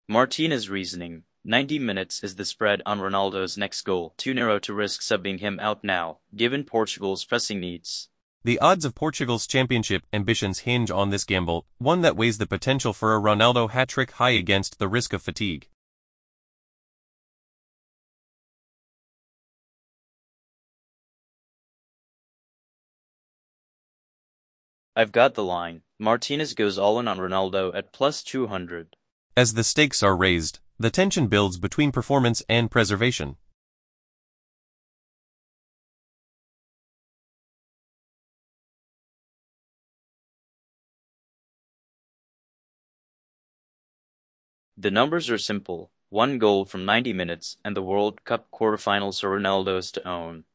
Martinez reasoning. 90 minutes is the spread on Ronaldo's next goal. Too narrow to risk subbing him out now, given Portugal's pressing needs. The odds of Portugal's championship ambitions hinge on this gamble, one that weighs the potential for a Ronaldo hat-trick high against the risk of fatigue. I've got the line. Martinez goes all in on Ronaldo at plus 200. As the stakes are raised, the tension builds between performance and preservation. The numbers are simple. One goal from 90 minutes, and the World Cup quarterfinals are Ronaldo's to own.